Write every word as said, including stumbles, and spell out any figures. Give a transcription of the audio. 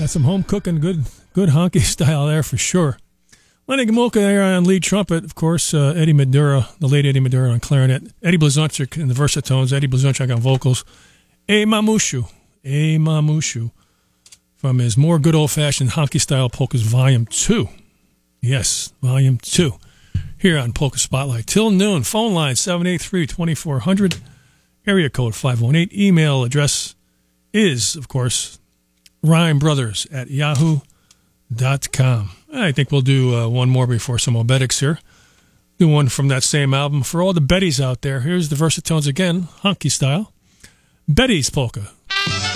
Got some home cooking, good good honky style there for sure. Lenny Gomulka there on lead trumpet, of course. Uh, Eddie Madura, the late Eddie Madura on clarinet. Eddie Blazonczyk in the versatones. Eddie Blazonczyk on vocals. A Mamushu, A Mamushu, from his more good old-fashioned honky-style polkas, Volume two. Yes, Volume two. Here on Polka Spotlight. Till noon. Phone line seven eight three, two four zero zero. Area code five one eight. Email address is, of course, rhymebrothers at yahoo dot com. I think we'll do uh, one more before some obetics here. Do one from that same album. For all the Betties out there, here's the versatones again, honky style. Betty's Polka.